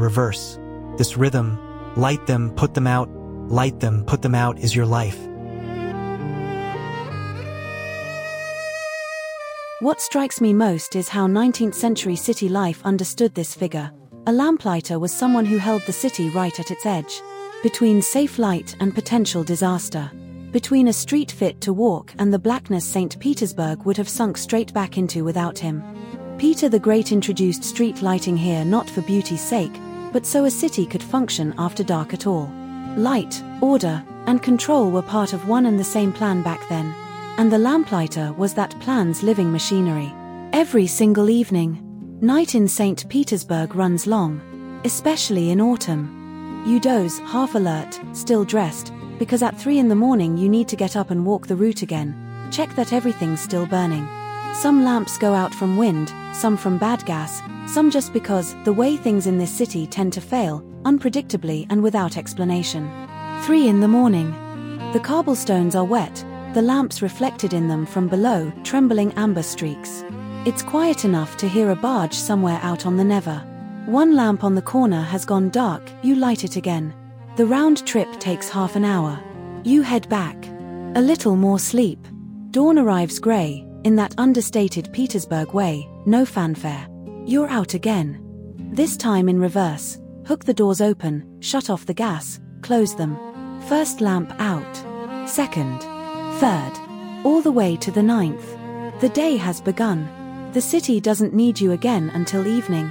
reverse. This rhythm, light them, put them out, light them, put them out, is your life. What strikes me most is how 19th century city life understood this figure. A lamplighter was someone who held the city right at its edge, between safe light and potential disaster, between a street fit to walk and the blackness St. Petersburg would have sunk straight back into without him. Peter the Great introduced street lighting here not for beauty's sake, but so a city could function after dark at all. Light, order, and control were part of one and the same plan back then, and the lamplighter was that plan's living machinery. Every single evening, night in St. Petersburg runs long, especially in autumn. You doze, half alert, still dressed, because at 3 in the morning you need to get up and walk the route again, check that everything's still burning. Some lamps go out from wind, some from bad gas, some just because the way things in this city tend to fail, unpredictably and without explanation. 3 in the morning. The cobblestones are wet, the lamps reflected in them from below, trembling amber streaks. It's quiet enough to hear a barge somewhere out on the Neva. One lamp on the corner has gone dark, you light it again. The round trip takes half an hour. You head back. A little more sleep. Dawn arrives grey, in that understated Petersburg way, no fanfare. You're out again. This time in reverse. Hook the doors open, shut off the gas, close them. First lamp out. Second. Third. All the way to the 9th. The day has begun. The city doesn't need you again until evening.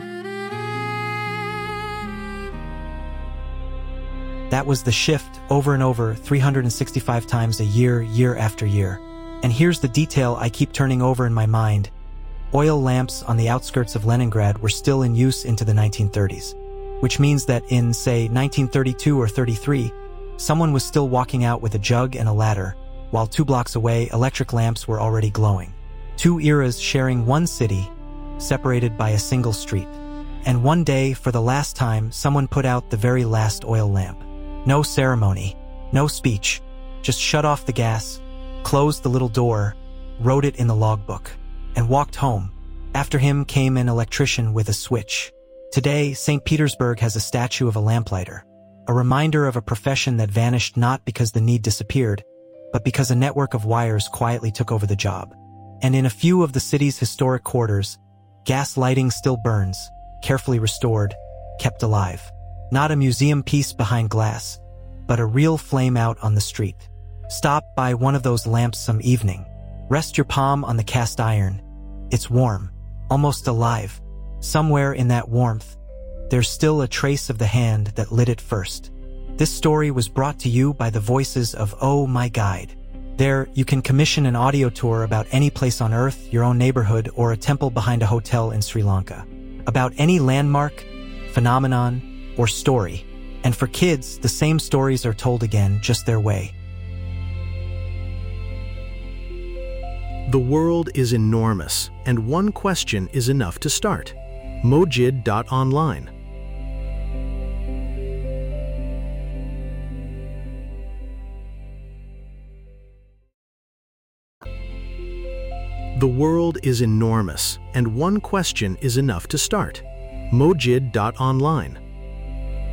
That was the shift over and over 365 times a year, year after year. And here's the detail I keep turning over in my mind. Oil lamps on the outskirts of Leningrad were still in use into the 1930s, which means that in, say, 1932 or 33, someone was still walking out with a jug and a ladder, while 2 blocks away, electric lamps were already glowing. 2 eras sharing one city, separated by a single street. And one day, for the last time, someone put out the very last oil lamp. No ceremony, no speech, just shut off the gas, closed the little door, wrote it in the logbook, and walked home. After him came an electrician with a switch. Today, St. Petersburg has a statue of a lamplighter, a reminder of a profession that vanished not because the need disappeared, but because a network of wires quietly took over the job. And in a few of the city's historic quarters, gas lighting still burns, carefully restored, kept alive. Not a museum piece behind glass, but a real flame out on the street. Stop by one of those lamps some evening. Rest your palm on the cast iron. It's warm, almost alive. Somewhere in that warmth, there's still a trace of the hand that lit it first. This story was brought to you by the voices of Oh My Guide. There, you can commission an audio tour about any place on Earth, your own neighborhood, or a temple behind a hotel in Sri Lanka. About any landmark, phenomenon, or story. And for kids, the same stories are told again, just their way. The world is enormous, and one question is enough to start. Mojid.online. The world is enormous, and one question is enough to start. Mojid.online.